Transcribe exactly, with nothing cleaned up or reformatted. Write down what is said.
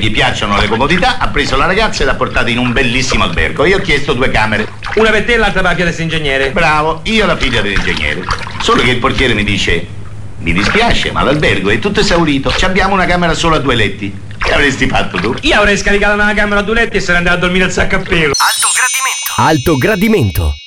gli piacciono le comodità, ha preso la ragazza e l'ha portata in un bellissimo albergo. Io ho chiesto due camere. Una per te e l'altra per la figlia dell'ingegnere. Bravo, io la figlia dell'ingegnere. Solo che il portiere mi dice: mi dispiace, ma l'albergo è tutto esaurito. Ci abbiamo una camera solo a due letti. Che avresti fatto tu? Io avrei scaricato una camera a due letti e sarei andato a dormire al sacco a pelo. Alto gradimento. Alto gradimento.